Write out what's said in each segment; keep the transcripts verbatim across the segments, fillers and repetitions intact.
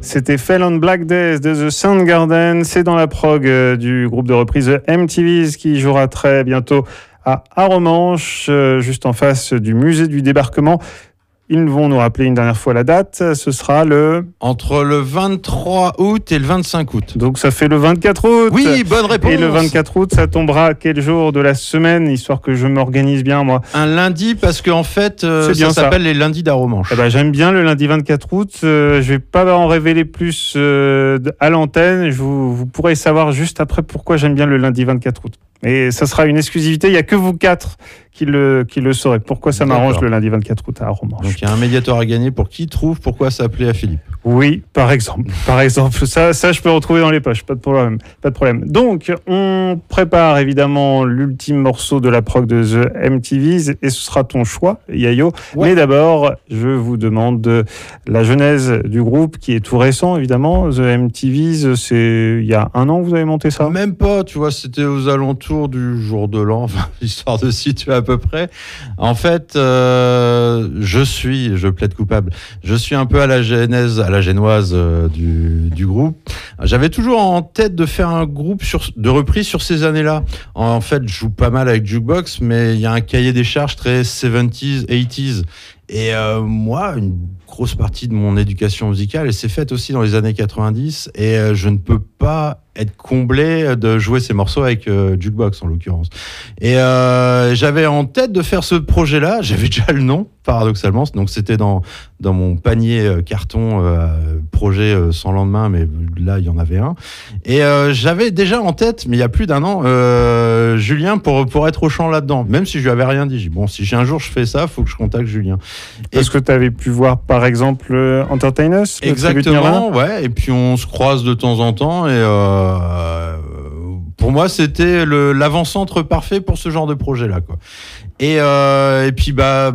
C'était Fell on Black Days de The Soundgarden. C'est dans la prog euh, du groupe de reprise M T V's qui jouera très bientôt à Arromanches, euh, juste en face du musée du débarquement. Ils vont nous rappeler une dernière fois la date. Ce sera le... Entre le vingt-trois août et le vingt-cinq août. Donc ça fait le vingt-quatre août. Oui, bonne réponse. Et le vingt-quatre août, ça tombera quel jour de la semaine, histoire que je m'organise bien, moi? Un lundi, parce qu'en fait, euh, ça s'appelle ça. les lundis d'Arromanches. Eh ben, j'aime bien le lundi vingt-quatre août. Euh, je vais pas en révéler plus euh, à l'antenne. Je vous, vous pourrez savoir juste après pourquoi j'aime bien le lundi vingt-quatre août. Et ça sera une exclusivité. Il n'y a que vous quatre qui le, qui le saurez. Pourquoi ça D'accord. m'arrange le lundi vingt-quatre août à Arromanches. Donc il y a un médiateur à gagner pour qui trouve pourquoi s'appeler à Philippe. Oui, par exemple. Par exemple, ça, ça, je peux retrouver dans les poches, pas de problème. Pas de problème. Donc, on prépare évidemment l'ultime morceau de la prog de The M T V's et ce sera ton choix, Yayo. Ouais. Mais d'abord, je vous demande de la genèse du groupe qui est tout récent, évidemment. The M T V's, c'est il y a un an que vous avez monté ça? Même pas, tu vois, c'était aux alentours du jour de l'an, enfin, histoire de situer à peu près. En fait, euh, je suis, je plaide coupable, je suis un peu à la genèse, à la génoise euh, du, du groupe. J'avais toujours en tête de faire un groupe sur, de reprise sur ces années-là. En fait, je joue pas mal avec Jukebox, mais il y a un cahier des charges très soixante-dix, quatre-vingt-dix. Et euh, moi, une grosse partie de mon éducation musicale, elle s'est faite aussi dans les années quatre-vingt-dix. Et euh, je ne peux pas être comblé de jouer ces morceaux avec euh, Jukebox, en l'occurrence. Et euh, j'avais en tête de faire ce projet-là. J'avais déjà le nom, paradoxalement. Donc, c'était dans, dans mon panier euh, carton euh, projet euh, sans lendemain, mais là, il y en avait un. Et euh, j'avais déjà en tête, mais il y a plus d'un an, euh, Julien pour, pour être au chant là-dedans. Même si je lui avais rien dit. J'ai dit, bon, si j'ai un jour je fais ça, il faut que je contacte Julien. Est-ce que tu avais pu voir, par exemple, euh, Entertainers? Exactement, ouais. Et puis, on se croise de temps en temps et... Euh, Euh, pour moi, c'était le, l'avant-centre parfait pour ce genre de projet-là, quoi. Et, euh, et puis, bah,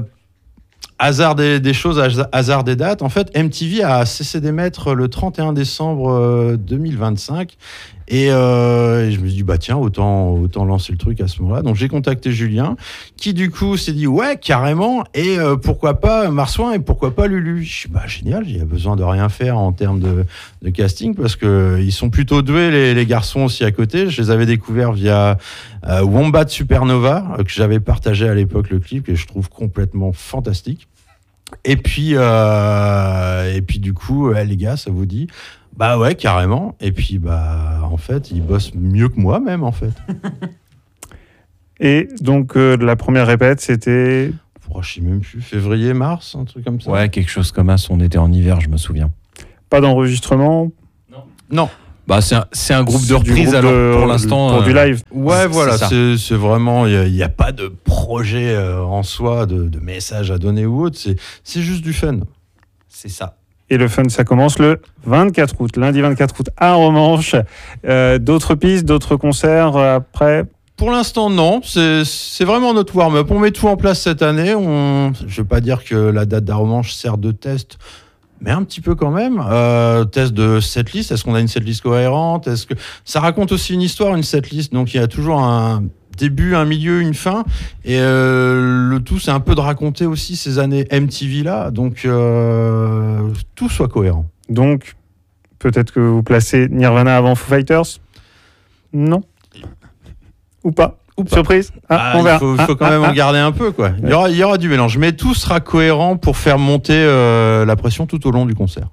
hasard des, des choses, hasard des dates. En fait, M T V a cessé d'émettre le trente et un décembre deux mille vingt-cinq. Et, euh, et je me suis dit, bah tiens, autant, autant lancer le truc à ce moment-là. Donc j'ai contacté Julien, qui du coup s'est dit, ouais, carrément, et euh, pourquoi pas Marsouin et pourquoi pas Lulu. Je suis bah génial, il y a besoin de rien faire en termes de, de casting, parce qu'ils sont plutôt doués, les, les garçons aussi à côté. Je les avais découverts via euh, Wombat Supernova, euh, que j'avais partagé à l'époque le clip, que je trouve complètement fantastique. Et puis, euh, et puis du coup, euh, les gars, ça vous dit? Bah ouais, carrément. Et puis, bah, en fait, ils bossent mieux que moi, même, en fait. Et donc, euh, la première répète, c'était... Oh, je sais même plus, février, mars, un truc comme ça. Ouais, quelque chose comme ça. On était en hiver, je me souviens. Pas d'enregistrement? Non. Non. Bah, c'est un, c'est un groupe c'est de reprise, groupe alors, de, pour l'instant. Pour euh, du live. Ouais, c'est, voilà, c'est, c'est, c'est vraiment... Il n'y a, a pas de projet euh, en soi, de, de message à donner ou autre. C'est, c'est juste du fun. C'est ça. Et le fun, ça commence le vingt-quatre août, lundi vingt-quatre août à Arromanches. Euh, d'autres pistes, d'autres concerts euh, après? Pour l'instant, non. C'est, c'est vraiment notre warm-up. On met tout en place cette année. On... Je ne vais pas dire que la date d'Arromanches sert de test, mais un petit peu quand même. Euh, test de setlist. Est-ce qu'on a une setlist cohérente? Est-ce que ça raconte aussi une histoire, une setlist? Donc il y a toujours un début, un milieu, une fin. Et euh, le tout, c'est un peu de raconter aussi ces années M T V là. Donc euh, tout soit cohérent. Donc peut-être que vous placez Nirvana avant Foo Fighters? Non? Ou pas? Ou pas. Surprise? Ah, ah, on verra. Il faut, il faut ah, quand ah, même ah. en garder un peu, quoi. Il y aura, il y aura du mélange, mais tout sera cohérent pour faire monter euh, la pression tout au long du concert.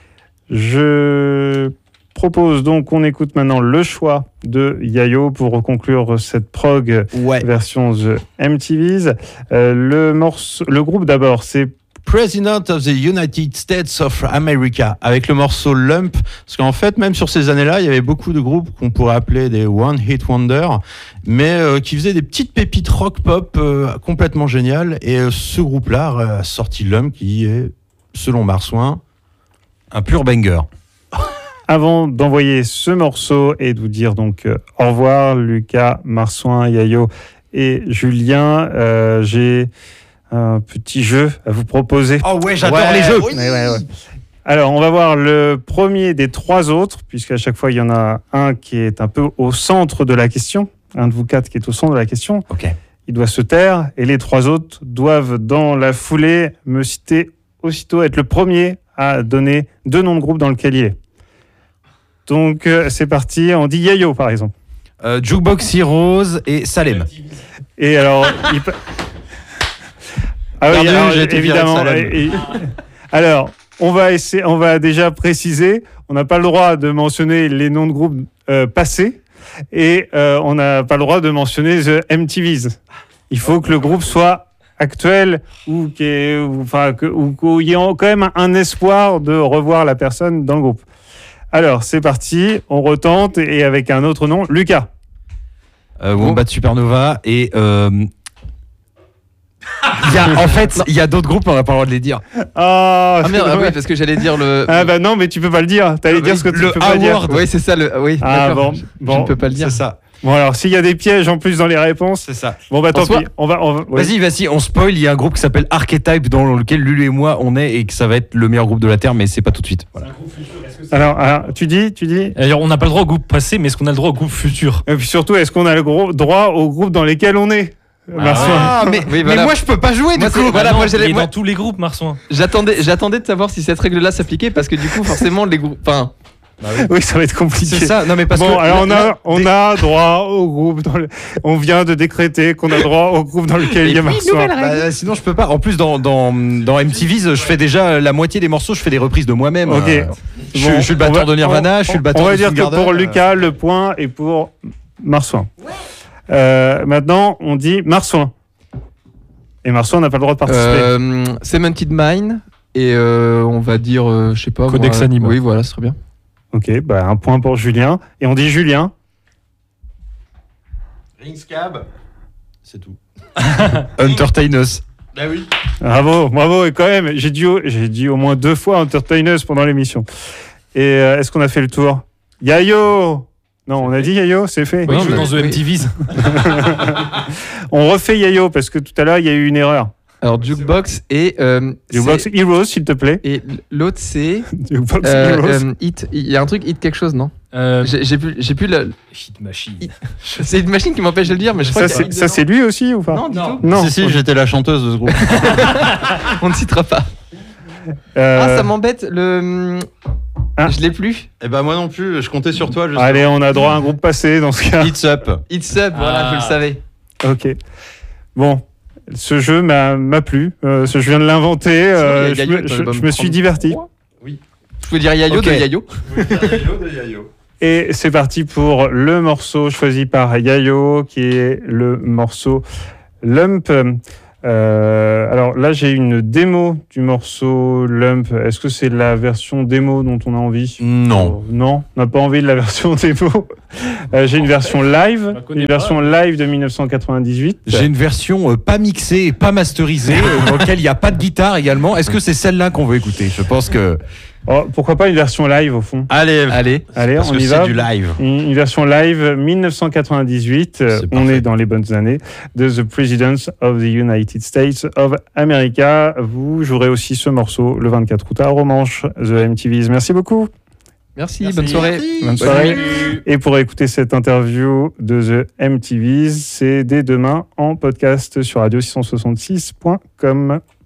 Je propose donc qu'on écoute maintenant le choix de Yayo pour conclure cette prog Ouais. version The M T V's. Euh, le, morceau, le groupe d'abord, c'est President of the United States of America, avec le morceau Lump, parce qu'en fait, même sur ces années-là, il y avait beaucoup de groupes qu'on pourrait appeler des One Hit Wonder, mais euh, qui faisaient des petites pépites rock-pop euh, complètement géniales, et euh, ce groupe-là a sorti Lump, qui est, selon Marsouin, un pur banger. Avant d'envoyer ce morceau et de vous dire donc euh, au revoir, Lucas, Marsouin, Yayo et Julien, euh, j'ai un petit jeu à vous proposer. Oh ouais, j'adore ouais, les jeux. Oui. Ouais, ouais, ouais. Alors, on va voir le premier des trois autres, puisqu'à chaque fois, il y en a un qui est un peu au centre de la question, un de vous quatre qui est au centre de la question. Ok. Il doit se taire, et les trois autres doivent, dans la foulée, me citer aussitôt, être le premier à donner deux noms de groupe dans lequel il est. Donc, euh, c'est parti. On dit Yayo, par exemple. Euh, Jukebox Heroes et Salem. Et alors, il... ah oui, Perdu, alors, j'ai été viré de évidemment. Salem. et- et- alors, on va essayer, on va déjà préciser, on n'a pas le droit de mentionner les noms de groupes euh, passés et euh, on n'a pas le droit de mentionner The M T Vs. Il faut que le groupe soit actuel ou qu'il y ait, ou, enfin, que, ou qu'il y ait quand même un, un espoir de revoir la personne dans le groupe. Alors, c'est parti, on retente et avec un autre nom, Lucas. Euh, Wombat Supernova et. euh, il y a, en fait, il y a d'autres groupes, on n'a pas le droit de les dire. Ah, Ah merde, ah oui, parce que j'allais dire le. ah bah non, mais tu peux pas le dire. T'allais Ah dire oui, ce que tu le peux pas dire. award. Oui, c'est ça le. Oui, Ah d'accord. bon, Je- bon. Je ne peux pas le dire. C'est ça. Bon alors, s'il y a des pièges en plus dans les réponses, C'est ça. bon bah tant François pis. On va, on va. oui. Vas-y, vas-y, on spoil. Il y a un groupe qui s'appelle Archetype dans lequel Lulu et moi on est et que ça va être le meilleur groupe de la Terre, mais c'est pas tout de suite. Voilà. Alors, alors, tu dis, tu dis. Alors, on n'a pas le droit au groupe passé, mais est-ce qu'on a le droit au groupe futur? Et puis surtout, est-ce qu'on a le gros droit au groupe dans lesquels on est, Marceau? Ah, mais, Oui, voilà. mais moi je peux pas jouer Moi, du c'est- coup. voilà, Ah non, moi, j'allais- il est moi- dans tous les groupes, Marsoin. J'attendais, j'attendais de savoir si cette règle-là s'appliquait parce que du coup, forcément, les groupes. Enfin, Oui, ça va être compliqué. C'est ça. Non, mais parce Bon, que. alors on là- a, on a droit au groupe dans le... On vient de décréter qu'on a droit au groupe dans lequel il y a Marceau. Bah, sinon je peux pas. En plus dans, dans, dans M T V, je fais déjà la moitié des morceaux, je fais des reprises de moi-même. Ok. Euh, je, suis- Bon, je suis le on batteur va- de Nirvana, on- je suis le batteur On va de dire que Soundgarden, pour euh, Lucas, le point est pour Marceau. Euh, maintenant, on dit Marceau. Et Marceau n'a pas le droit de participer. euh, Cemented Mine et euh, on va dire, euh, je sais pas. Codex moi, Anima. Oui, voilà, ce serait bien. Ok, bah un point pour Julien. Et on dit Julien. Ringscab, c'est tout. Entertainers. Bah oui. Bravo, bravo. Et quand même, j'ai dit, au- j'ai dit au moins deux fois Entertainers pendant l'émission. Et euh, est-ce qu'on a fait le tour? Yayo. Non, on a dit Yayo, c'est fait. Oui, Non, je joue mais- dans The oui. M T Vs. On refait Yayo parce que tout à l'heure, il y a eu une erreur. Alors, Jukebox et. euh, Jukebox c'est- Heroes, s'il te plaît. Et l'autre, c'est. Jukebox euh, Heroes. euh, Hit. Il y a un truc, Hit quelque chose, non Euh, J'ai j'ai plus, j'ai plus le. Hit Machine. C'est une machine qui m'empêche de le dire, mais je crois Ça, que c'est, ça, c'est lui aussi ou pas? Non, du tout. Non. Si, si, j'étais la chanteuse de ce groupe. On ne citera pas. Euh, Ah, ça m'embête. Le. Ah. Je l'ai plus. Eh ben moi non plus, je comptais sur toi. justement. Allez, on a droit à un groupe passé dans ce cas. It's up. It's Up, voilà, Ah. je le savais. Ok. Bon, ce jeu m'a, m'a plu. Euh, ce- je viens de l'inventer. euh, Sinon, il y a je, Yayo me, dans je- l'album je me suis trente-trois. diverti. Je peux dire Yayo Ok. de Yayo. Et c'est parti pour le morceau choisi par Yayo, qui est le morceau Lump. Euh, alors là, j'ai une démo du morceau Lump. Est-ce que c'est la version démo dont on a envie? Non. Euh, non, on n'a pas envie de la version démo. Euh, j'ai une version live, la connais une pas. version live de mille neuf cent quatre-vingt-dix-huit. J'ai une version euh, pas mixée et pas masterisée euh, dans laquelle il n'y a pas de guitare également. Est-ce que c'est celle-là qu'on veut écouter? Je pense que. Oh, pourquoi pas une version live au fond? Allez, Allez. Allez, parce on que y c'est va. du live. Une, une version live mille neuf cent quatre-vingt-dix-huit. euh, C'est on parfait. est dans les bonnes années de The President of the United States of America. Vous jouerez aussi ce morceau le vingt-quatre août à Romanche, The M T Vs. Merci beaucoup. Merci, Merci. bonne soirée. Bonne soirée. Et pour écouter cette interview de The M T Vs, c'est dès demain en podcast sur radio six cent soixante-six point com.